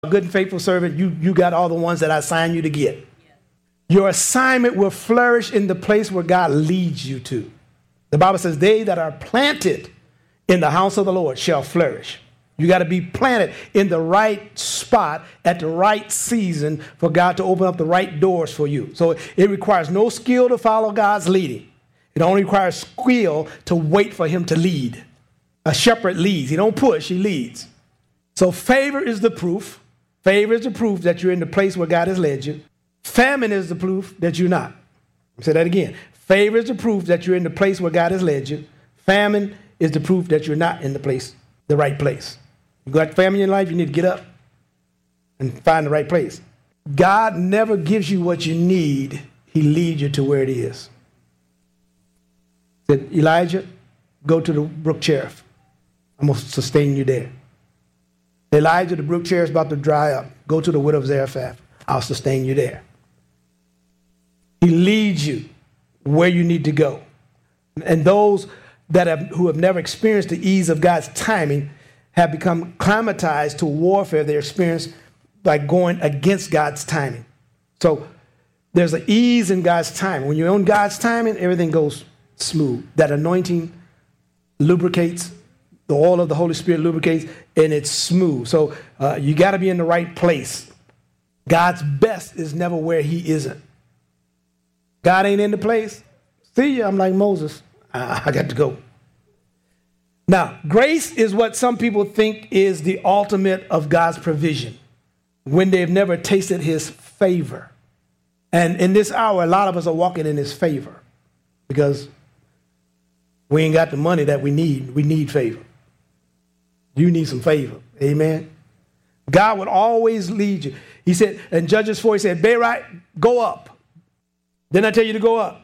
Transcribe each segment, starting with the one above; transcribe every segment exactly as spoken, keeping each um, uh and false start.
A good and faithful servant, you, you got all the ones that I assigned you to get. Your assignment will flourish in the place where God leads you to. The Bible says, they that are planted in the house of the Lord shall flourish. You got to be planted in the right spot at the right season for God to open up the right doors for you. So it requires no skill to follow God's leading. It only requires skill to wait for him to lead. A shepherd leads. He don't push, he leads. So favor is the proof. Favor is the proof that you're in the place where God has led you. Famine is the proof that you're not. I'll say that again. Favor is the proof that you're in the place where God has led you. Famine is the proof that you're not in the place, the right place. You got famine in your life, you need to get up and find the right place. God never gives you what you need. He leads you to where it is. Said, Elijah, go to the brook Cherith. I'm going to sustain you there. Elijah, the brook Cherith is about to dry up. Go to the widow of Zarephath. I'll sustain you there. He leads you where you need to go. And those that have, who have never experienced the ease of God's timing have become climatized to warfare they experience by going against God's timing. So there's an ease in God's timing. When you're on God's timing, everything goes smooth. That anointing lubricates. The oil of the Holy Spirit lubricates, and it's smooth. So uh, you got to be in the right place. God's best is never where he isn't. God ain't in the place. See ya, I'm like Moses. I, I got to go. Now, grace is what some people think is the ultimate of God's provision when they've never tasted his favor. And in this hour, a lot of us are walking in his favor because we ain't got the money that we need. We need favor. You need some favor. Amen. God would always lead you. He said, in Judges four, he said, Barak, go up. Didn't I tell you to go up?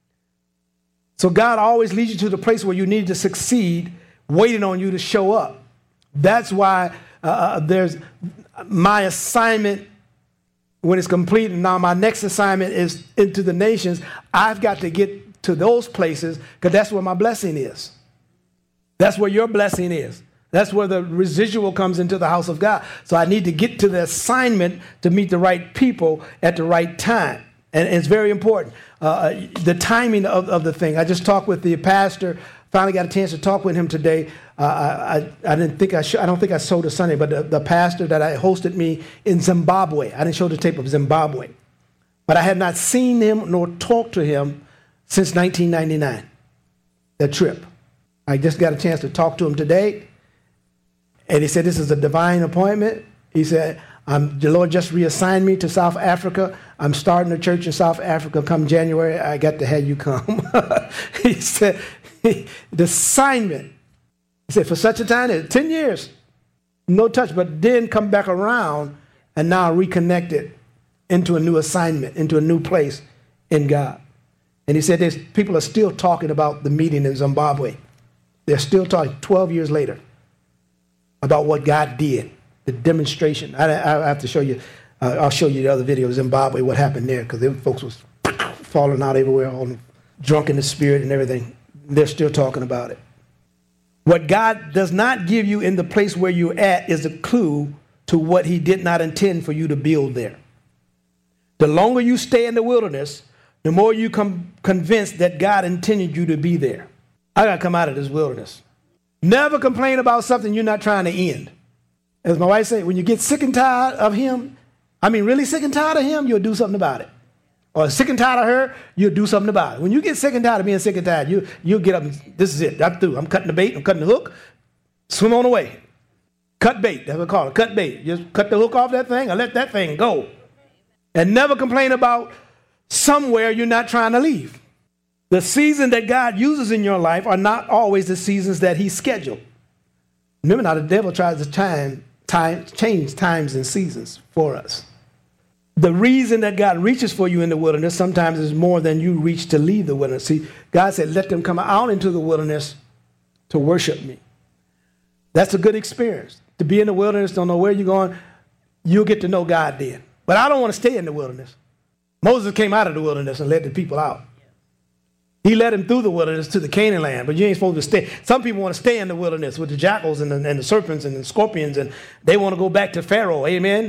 So God always leads you to the place where you need to succeed, waiting on you to show up. That's why uh, there's my assignment when it's complete. And now my next assignment is into the nations. I've got to get to those places because that's where my blessing is. That's where your blessing is. That's where the residual comes into the house of God. So I need to get to the assignment to meet the right people at the right time. And it's very important. Uh, the timing of, of the thing. I just talked with the pastor, finally got a chance to talk with him today. Uh, I, I, I didn't think I should, I don't think I showed a Sunday, but the, the pastor that I hosted me in Zimbabwe. I didn't show the tape of Zimbabwe. But I had not seen him nor talked to him since nineteen ninety-nine, that trip. I just got a chance to talk to him today. And he said, this is a divine appointment. He said, um, the Lord just reassigned me to South Africa. I'm starting a church in South Africa come January. I got to have you come. He said, the assignment. He said, for such a time, ten years, no touch, but then come back around and now reconnected into a new assignment, into a new place in God. And he said, there's, people are still talking about the meeting in Zimbabwe. They're still talking twelve years later about what God did, the demonstration. I, I have to show you, uh, I'll show you the other video of Zimbabwe, what happened there, because them folks was falling out everywhere, all drunk in the spirit and everything. They're still talking about it. What God does not give you in the place where you're at is a clue to what he did not intend for you to build there. The longer you stay in the wilderness, the more you come convinced that God intended you to be there. I got to come out of this wilderness. Never complain about something you're not trying to end. As my wife said, when you get sick and tired of him, I mean really sick and tired of him, you'll do something about it. Or sick and tired of her, you'll do something about it. When you get sick and tired of being sick and tired, you, you'll get up and this is it. I'm through. I'm cutting the bait. I'm cutting the hook. Swim on away. Cut bait. That's what I call it. Cut bait. Just cut the hook off that thing and let that thing go. And never complain about somewhere you're not trying to leave. The season that God uses in your life are not always the seasons that he scheduled. Remember now, the devil tries to time, time, change times and seasons for us. The reason that God reaches for you in the wilderness sometimes is more than you reach to leave the wilderness. See, God said, let them come out into the wilderness to worship me. That's a good experience. To be in the wilderness, don't know where you're going, you'll get to know God then. But I don't want to stay in the wilderness. Moses came out of the wilderness and led the people out. He led him through the wilderness to the Canaan land, but you ain't supposed to stay. Some people want to stay in the wilderness with the jackals and the, and the serpents and the scorpions, and they want to go back to Pharaoh. Amen.